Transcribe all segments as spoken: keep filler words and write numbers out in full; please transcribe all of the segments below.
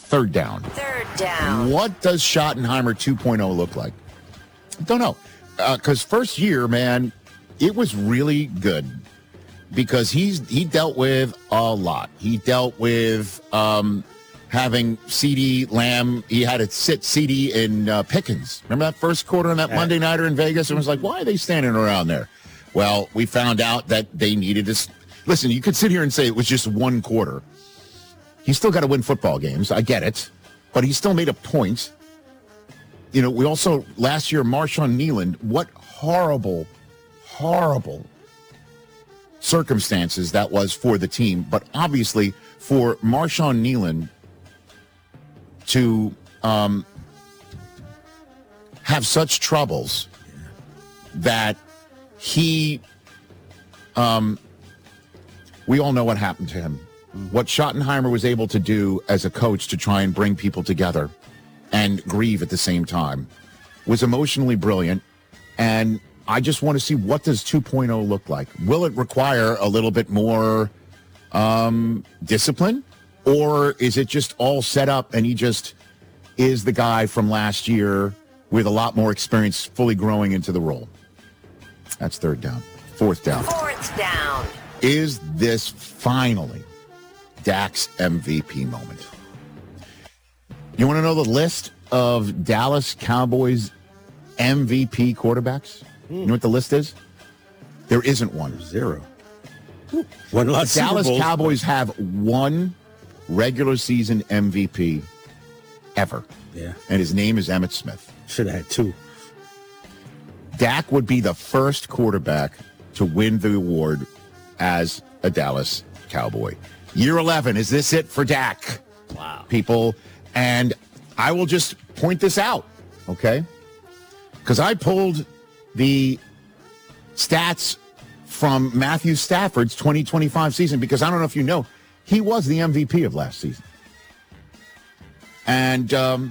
Third down. Third down. What does Schottenheimer two point oh look like? Don't know. Because uh, first year, man, it was really good because he's he dealt with a lot. He dealt with um, having CeeDee Lamb. He had to sit CeeDee in uh, Pickens. Remember that first quarter on that Monday nighter in Vegas? It was like, why are they standing around there? Well, we found out that they needed to. Listen, you could sit here and say it was just one quarter. He's still got to win football games. I get it. But he still made a point. You know, we also, last year, Marshawn Kneeland, what horrible, horrible circumstances that was for the team. But obviously, for Marshawn Kneeland to um, have such troubles that he, um, we all know what happened to him. What Schottenheimer was able to do as a coach to try and bring people together and grieve at the same time was emotionally brilliant. And I just want to see, what does two point oh look like? Will it require a little bit more um, discipline? Or is it just all set up and he just is the guy from last year with a lot more experience fully growing into the role? That's third down. Fourth down. Fourth down. Is this finally Dak's M V P moment? You want to know the list of Dallas Cowboys M V P quarterbacks? Mm. You know what the list is? There isn't one. Zero. One lot. The Dallas Cowboys have one regular season M V P ever. Yeah. And his name is Emmitt Smith. Should have had two. Dak would be the first quarterback to win the award as a Dallas Cowboy. Year eleven, is this it for Dak? Wow. People, and I will just point this out, okay? Because I pulled the stats from Matthew Stafford's twenty twenty-five season, because I don't know if you know, he was the M V P of last season. And um,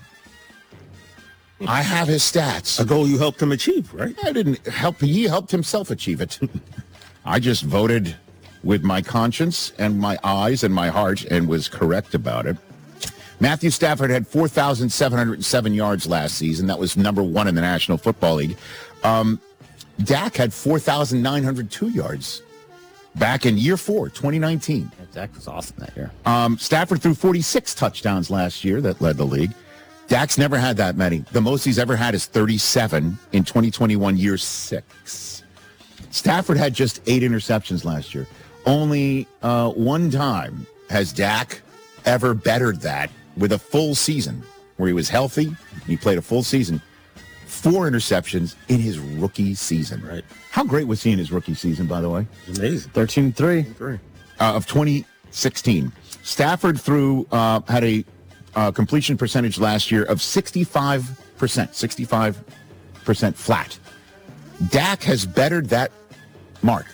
I have his stats. A goal you helped him achieve, right? I didn't help. He helped himself achieve it. I just voted with my conscience and my eyes and my heart and was correct about it. Matthew Stafford had four thousand seven hundred seven yards last season. That was number one in the National Football League. Um, Dak had four thousand nine hundred two yards back in year four, twenty nineteen. Yeah, Dak was awesome that year. Um, Stafford threw forty-six touchdowns last year that led the league. Dak's never had that many. The most he's ever had is thirty-seven in twenty twenty-one, year six. Stafford had just eight interceptions last year. Only uh, one time has Dak ever bettered that with a full season where he was healthy and he played a full season. Four interceptions in his rookie season. Right. How great was he in his rookie season, by the way? Amazing. thirteen three. Three. Uh, of twenty sixteen. Stafford threw, uh, had a uh, completion percentage last year of sixty-five percent. sixty-five percent flat. Dak has bettered that mark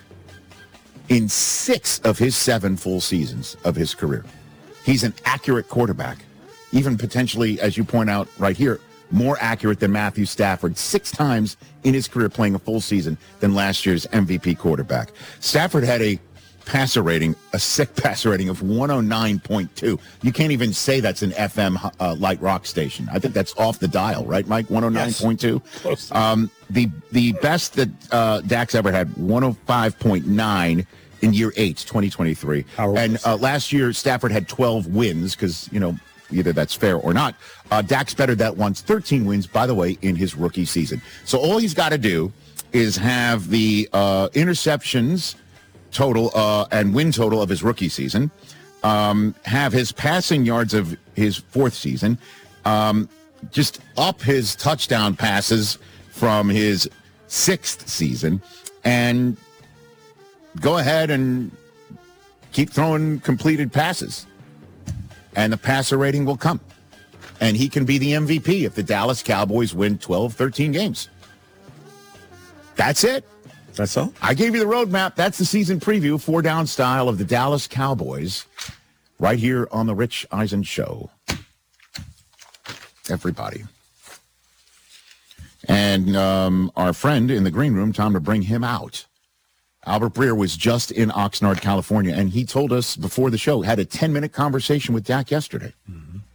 in six of his seven full seasons of his career. He's an accurate quarterback, even potentially, as you point out right here, more accurate than Matthew Stafford, six times in his career playing a full season than last year's M V P quarterback. Stafford had a passer rating, a sick passer rating of one oh nine point two. You can't even say that's an F M uh, light rock station. I think that's off the dial, right, Mike? one oh nine point two? Yes. Um, the, the best that uh, Dak's ever had, one oh five point nine in year eight, twenty twenty-three. How and uh, last year, Stafford had twelve wins because, you know, either that's fair or not. Uh, Dak's bettered that once, thirteen wins, by the way, in his rookie season. So all he's got to do is have the uh, interceptions total uh, and win total of his rookie season, um, have his passing yards of his fourth season, um, just up his touchdown passes from his sixth season, and go ahead and keep throwing completed passes. And the passer rating will come. And he can be the M V P if the Dallas Cowboys win twelve, thirteen games. That's it. That's all? I gave you the roadmap. That's the season preview, four down style of the Dallas Cowboys, right here on the Rich Eisen Show. Everybody. And um, our friend in the green room, time to bring him out. Albert Breer was just in Oxnard, California, and he told us before the show, had a ten-minute conversation with Dak yesterday. Mm-hmm.